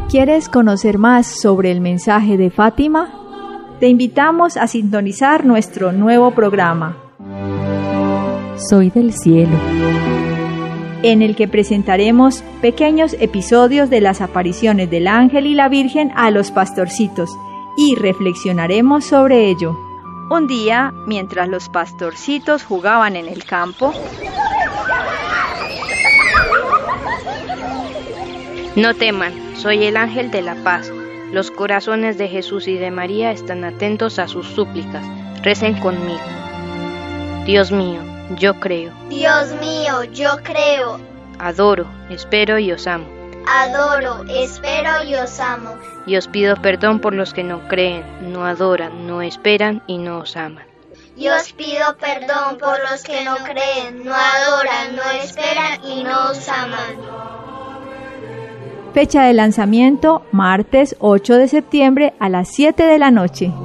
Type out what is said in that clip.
¿Quieres conocer más sobre el mensaje de Fátima? Te invitamos a sintonizar nuestro nuevo programa, Soy del Cielo, en el que presentaremos pequeños episodios de las apariciones del ángel y la Virgen a los pastorcitos y reflexionaremos sobre ello. Un día, mientras los pastorcitos jugaban en el campo, No teman, soy el ángel de la paz. Los corazones de Jesús y de María están atentos a sus súplicas. Recen conmigo. Dios mío, yo creo. Dios mío, yo creo. Adoro, espero y os amo. Adoro, espero y os amo. Y os pido perdón por los que no creen, no adoran, no esperan y no os aman. Y os pido perdón por los que no creen, no adoran, no esperan y no os aman. Fecha de lanzamiento, martes 8 de septiembre a las 7 de la noche.